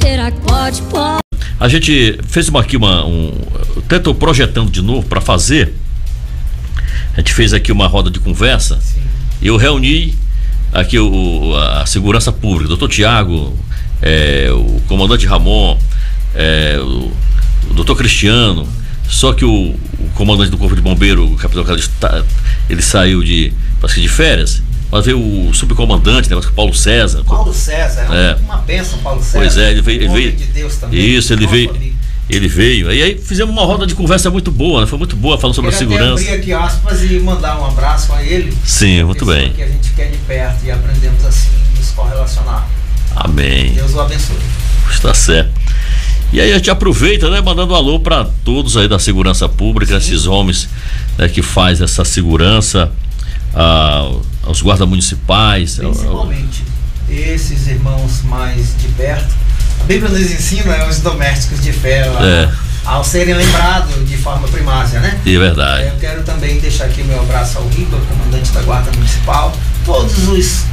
será que pode? A gente fez tentou projetando de novo para fazer. A gente fez aqui uma roda de conversa. Sim. E eu reuni aqui a segurança pública, doutor Tiago, o comandante Ramon, o doutor Cristiano. Só que o comandante do Corpo de Bombeiro, o capitão Carlos, ele saiu de férias. Mas veio o subcomandante, né, o Paulo César. Paulo César, uma bênção, Paulo César. Pois é, ele veio. De Deus também. Isso, ele veio. E aí fizemos uma roda de conversa muito boa, né? Foi muito boa, falando sobre a segurança. Eu queria abrir aqui aspas e mandar um abraço a ele. Sim, muito bem. Que a gente quer de perto e aprendemos assim nos correlacionar. Amém. Deus o abençoe. Está certo. E aí a gente aproveita, né, mandando um alô para todos aí da segurança pública, esses homens, né, que faz essa segurança, aos guardas municipais. Principalmente esses irmãos mais de perto. A Bíblia nos ensina os domésticos de fé ao serem lembrados de forma primária, né? É verdade. Eu quero também deixar aqui meu abraço ao Rico, comandante da Guarda Municipal, todos os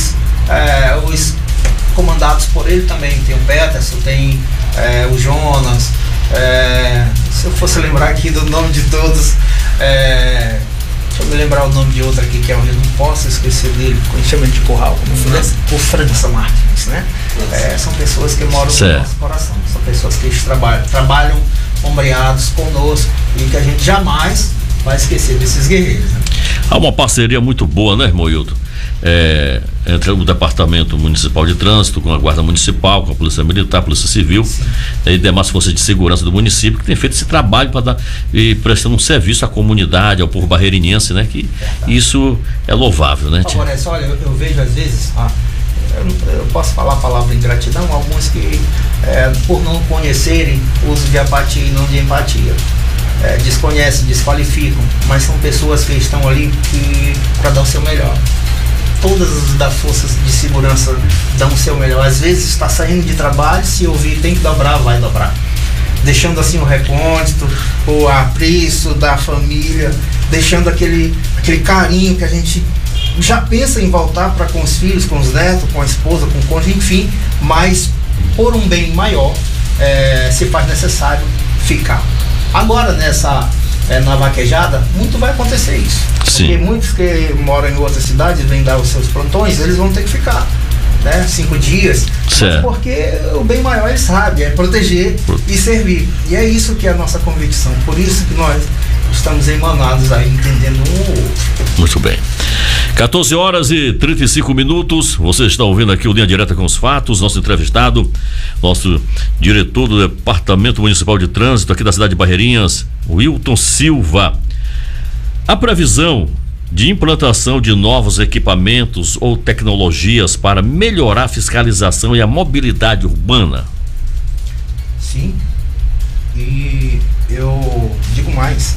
comandados por ele também. Tem o Peterson, tem o Jonas, se eu fosse lembrar aqui do nome de todos, deixa eu me lembrar o nome de outro aqui, que eu não posso esquecer dele, chama de Curral, o França Martins, né? São pessoas que moram no nosso coração, são pessoas que trabalham ombreados conosco e que a gente jamais vai esquecer desses guerreiros, né? Há uma parceria muito boa, né, irmão Hilton? Entre o Departamento Municipal de Trânsito, com a Guarda Municipal, com a Polícia Militar, a Polícia Civil, e demais forças de segurança do município, que tem feito esse trabalho para dar e prestando um serviço à comunidade, ao povo barreirinense, né? Que isso é louvável, né? Agora, olha, eu vejo às vezes, eu posso falar a palavra ingratidão, alguns que por não conhecerem o uso de apatia e não de empatia, desconhecem, desqualificam, mas são pessoas que estão ali para dar o seu melhor. Todas as forças de segurança dão o seu melhor. Às vezes está saindo de trabalho, se ouvir tem que dobrar, vai dobrar. Deixando assim o recôndito, o apreço da família, deixando aquele carinho que a gente já pensa em voltar para com os filhos, com os netos, com a esposa, com o cônjuge, enfim, mas por um bem maior se faz necessário ficar. Agora na vaquejada, muito vai acontecer isso. Sim. Porque muitos que moram em outras cidades vêm dar os seus plantões, eles vão ter que ficar, né? 5 dias. Mas porque o bem maior ele sabe, é proteger e servir. E é isso que é a nossa convicção. Por isso que nós estamos emanados aí, entendendo um ou outro. Muito bem. 14h35. Você está ouvindo aqui o Linha Direta com os Fatos. Nosso entrevistado, nosso diretor do Departamento Municipal de Trânsito aqui da cidade de Barreirinhas, Wilton Silva. A previsão de implantação de novos equipamentos ou tecnologias para melhorar a fiscalização e a mobilidade urbana. Sim. E eu digo mais.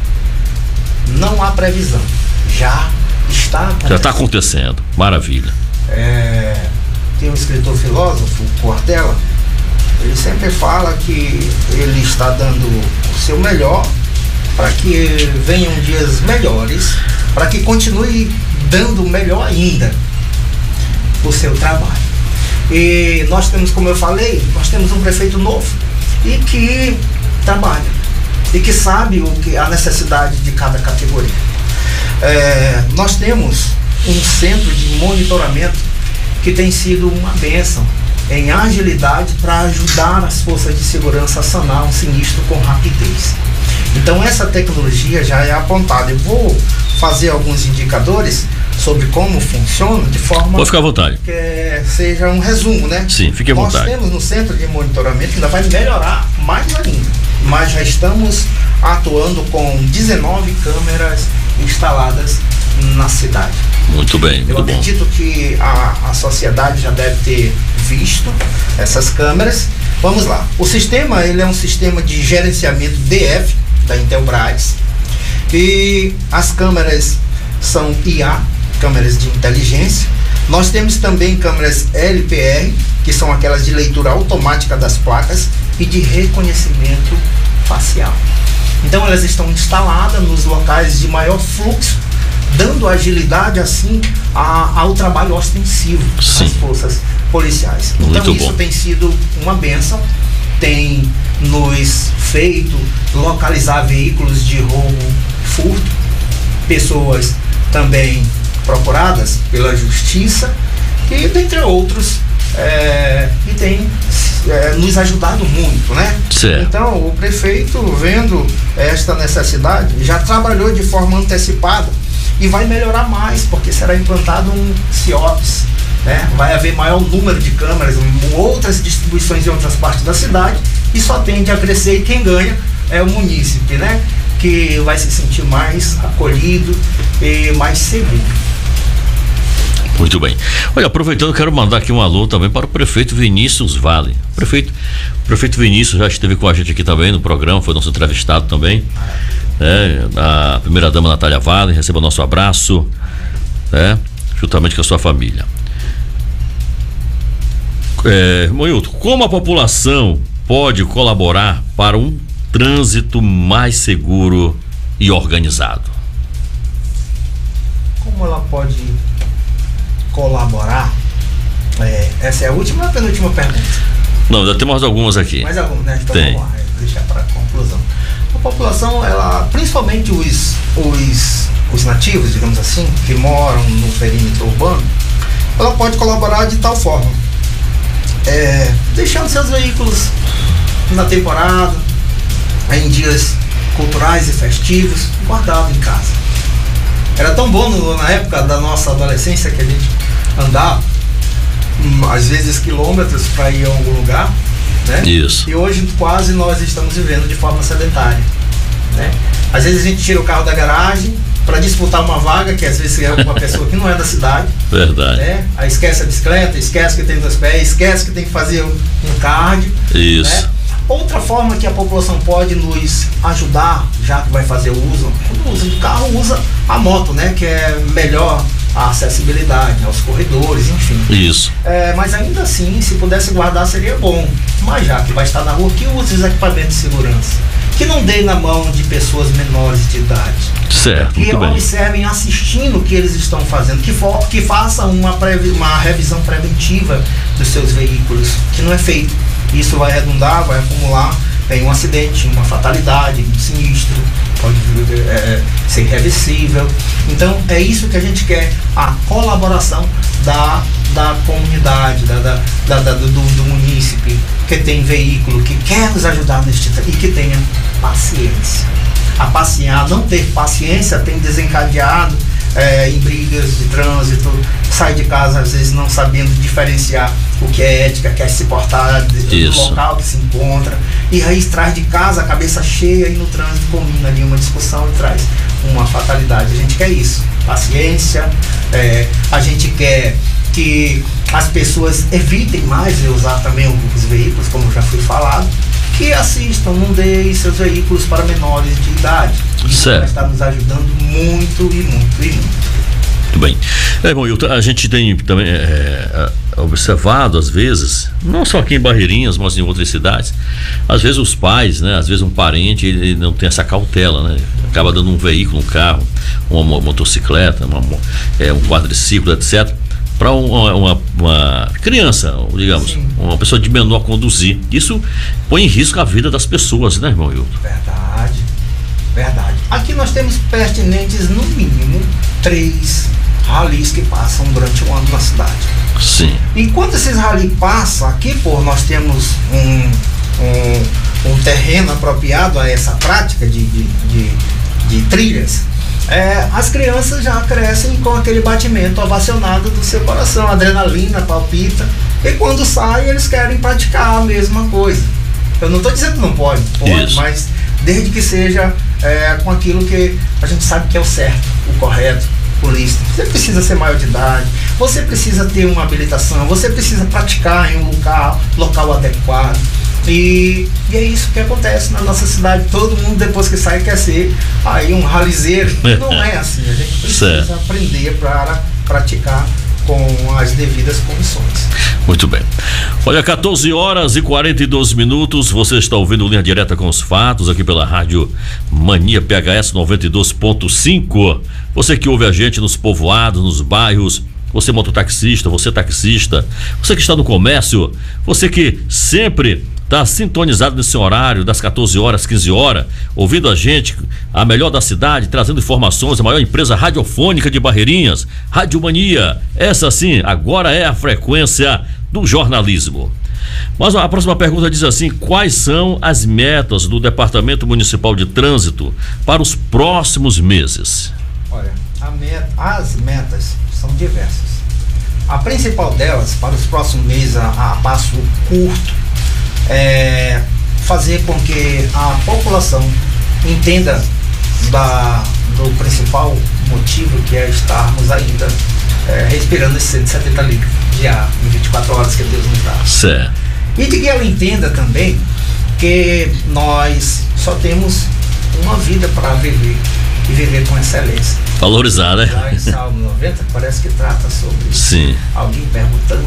Não há previsão. Já está acontecendo. Maravilha. Tem um escritor filósofo, Cortella, ele sempre fala que ele está dando o seu melhor para que venham dias melhores, para que continue dando melhor ainda o seu trabalho. E nós temos, como eu falei, nós temos um prefeito novo e que trabalha e que sabe a necessidade de cada categoria. Nós temos um centro de monitoramento que tem sido uma bênção em agilidade para ajudar as forças de segurança a sanar um sinistro com rapidez. Então essa tecnologia já é apontada. Eu vou fazer alguns indicadores sobre como funciona de forma Pode ficar à vontade. Que seja um resumo, né? Sim, fique à vontade. Nós temos no centro de monitoramento que ainda vai melhorar mais ainda, mas já estamos atuando com 19 câmeras instaladas na cidade. Muito bem, muito Eu acredito que a sociedade já deve ter visto essas câmeras. Vamos lá. O sistema, ele é um sistema de gerenciamento DF da Intelbras e as câmeras são IA, câmeras de inteligência. Nós temos também câmeras LPR, que são aquelas de leitura automática das placas e de reconhecimento facial. Então elas estão instaladas nos locais de maior fluxo, dando agilidade assim ao trabalho ostensivo das forças policiais. Muito então isso bom. tem sido uma bênção, tem nos feito localizar veículos de roubo, furto, pessoas também procuradas pela justiça e dentre outros, e tem nos ajudado muito, né? Certo. Então o prefeito, vendo esta necessidade, já trabalhou de forma antecipada e vai melhorar mais, porque será implantado um CIOPS, né? Vai haver maior número de câmeras, outras distribuições em outras partes da cidade, e só tende a crescer, e quem ganha é o munícipe, né? Que vai se sentir mais acolhido e mais seguro. Muito bem. Olha, aproveitando, quero mandar aqui um alô também para o prefeito Vinícius Vale. O prefeito Vinícius já esteve com a gente aqui também no programa, foi nosso entrevistado também. A primeira-dama Natália Vale, receba nosso abraço, juntamente com a sua família. Moilton, como a população pode colaborar para um trânsito mais seguro e organizado? Como ela pode colaborar? Essa é a última ou a penúltima pergunta? Não, ainda tem mais algumas aqui. Mais algumas, né? Então tem. Vamos lá, deixar para a conclusão. A população, ela, principalmente os nativos, digamos assim, que moram no perímetro urbano, ela pode colaborar de tal forma, deixando seus veículos na temporada, em dias culturais e festivos, guardados em casa. Era tão bom na época da nossa adolescência que a gente andava, às vezes quilômetros para ir a algum lugar, né? Isso. E hoje quase nós estamos vivendo de forma sedentária, né? Às vezes a gente tira o carro da garagem para disputar uma vaga, que às vezes é uma pessoa que não é da cidade. Verdade. Né? Aí esquece a bicicleta, esquece que tem 2 pés, esquece que tem que fazer um cardio. Isso. Né? Outra forma que a população pode nos ajudar, já que vai fazer o uso, quando usa de carro, usa a moto, né? Que é melhor a acessibilidade aos corredores, enfim. Isso. Mas ainda assim, se pudesse guardar, seria bom. Mas já que vai estar na rua, que use os equipamentos de segurança. Que não dê na mão de pessoas menores de idade. Certo, Que muito bem. observem assistindo o que eles estão fazendo. Que façam uma revisão preventiva dos seus veículos, que não é feito. Isso vai redundar, vai acumular em um acidente, uma fatalidade, um sinistro, pode ser irreversível. Então é isso que a gente quer, a colaboração da comunidade, do munícipe, que tem veículo, que quer nos ajudar neste e que tenha paciência. Não ter paciência tem desencadeado em brigas de trânsito, sai de casa às vezes não sabendo diferenciar o que é ética, quer se portar do local que se encontra, e aí traz de casa a cabeça cheia e no trânsito combina ali uma discussão e traz uma fatalidade. A gente quer isso, paciência, a gente quer que as pessoas evitem mais de usar também os veículos, como já foi falado, que assistam, não deem seus veículos para menores de idade. Isso vai estar nos ajudando muito e muito e muito. Muito bem. Bom, a gente tem também observado, às vezes, não só aqui em Barreirinhas, mas em outras cidades, às vezes os pais, né, às vezes um parente, ele não tem essa cautela, né? Acaba dando um veículo, um carro, uma motocicleta, um quadriciclo, etc., para uma criança, digamos, sim, uma pessoa de menor a conduzir. Isso põe em risco a vida das pessoas, né, irmão Hilton? Verdade. Aqui nós temos pertinentes, no mínimo, 3 ralis que passam durante um ano na cidade. Sim. Enquanto esses ralis passam, aqui, nós temos um terreno apropriado a essa prática de trilhas. As crianças já crescem com aquele batimento ovacionado do seu coração, adrenalina palpita, e quando saem eles querem praticar a mesma coisa. Eu não estou dizendo que não pode, mas desde que seja com aquilo que a gente sabe que é o certo, o correto, o lícito. Você precisa ser maior de idade, você precisa ter uma habilitação, você precisa praticar em um local adequado. E é isso que acontece na nossa cidade. Todo mundo depois que sai quer ser aí um ralizeiro. Não é assim. A gente precisa aprender para praticar com as devidas condições. Muito bem. Olha, 14h42. Você está ouvindo Linha Direta com os Fatos aqui pela Rádio Mania PHS 92.5. Você que ouve a gente nos povoados, nos bairros, você mototaxista, você taxista, você que está no comércio, você que sempre está sintonizado nesse horário das 14 horas, 15 horas, ouvindo a gente, a melhor da cidade, trazendo informações, a maior empresa radiofônica de Barreirinhas, Rádio Mania. Essa sim, agora é a frequência do jornalismo. Mas a próxima pergunta diz assim: quais são as metas do Departamento Municipal de Trânsito para os próximos meses? Olha, as metas são diversas. A principal delas, para os próximos meses, a passo curto, é fazer com que a população entenda do principal motivo, que é estarmos ainda respirando esses 170 litros de ar em 24 horas que Deus nos dá. Certo. E de que ela entenda também que nós só temos uma vida para viver e viver com excelência. Valorizar, né? Lá em Salmo 90 parece que trata sobre isso. Sim. Alguém perguntando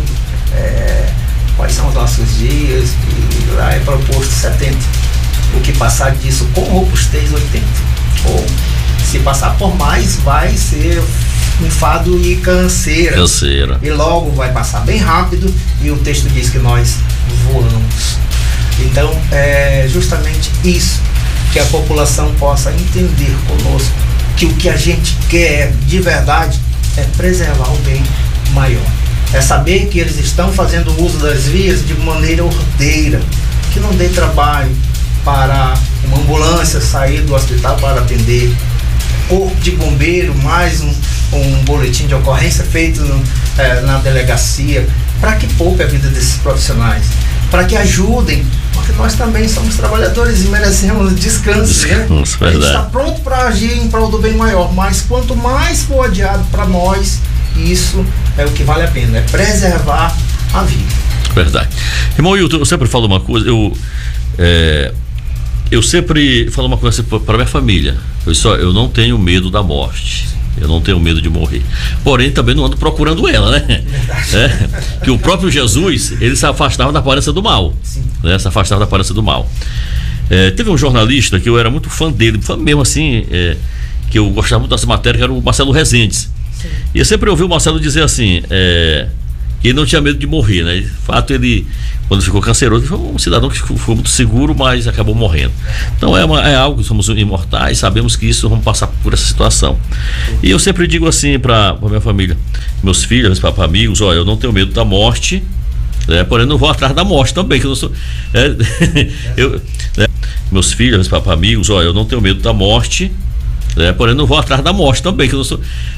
quais são os nossos dias, e lá é proposto 70. O que passar disso com robustez 80. Ou se passar por mais, vai ser enfado e canseira. E logo vai passar bem rápido, e o texto diz que nós voamos. Então é justamente isso, que a população possa entender conosco, que o que a gente quer de verdade é preservar o bem maior. É saber que eles estão fazendo uso das vias de maneira ordeira, que não dê trabalho para uma ambulância sair do hospital para atender, corpo de bombeiro, mais um boletim de ocorrência feito na delegacia, para que poupe a vida desses profissionais, para que ajudem, porque nós também somos trabalhadores e merecemos descanso, né? A gente está pronto para agir em prol do bem maior, mas quanto mais for adiado para nós, isso é o que vale a pena, é preservar a vida. Verdade. Irmão Hilton, eu sempre falo uma coisa, eu sempre falo uma coisa para minha família: eu não tenho medo da morte, eu não tenho medo de morrer, porém também não ando procurando ela, né? Que o próprio Jesus, ele se afastava da aparência do mal, né? Se afastava da aparência do mal. Teve um jornalista que eu era muito fã dele, fã mesmo assim, que eu gostava muito dessa matéria, que era o Marcelo Rezende. Sim. E eu sempre ouvi o Marcelo dizer assim, que ele não tinha medo de morrer, né? De fato, ele, quando ficou canceroso, ele foi um cidadão que foi muito seguro, mas acabou morrendo. Então é algo, somos imortais, sabemos que isso, vamos passar por essa situação. E eu sempre digo assim para minha família, meus filhos, para amigos: olha, eu não tenho medo da morte, né? Porém não vou atrás da morte também, que eu não sou. Meus filhos, para amigos: olha, eu não tenho medo da morte, né? Porém não vou atrás da morte também, que eu não sou.